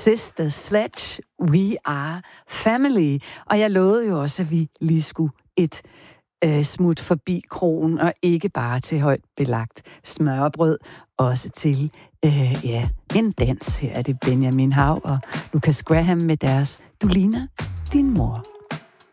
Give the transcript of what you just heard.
Sister Sledge, We Are Family. Og jeg lovede jo også, at vi lige skulle et smut forbi krogen, og ikke bare til højt belagt smørbrød, også til en dans. Her er det Benjamin Hav og Lucas Graham med deres Du ligner din mor.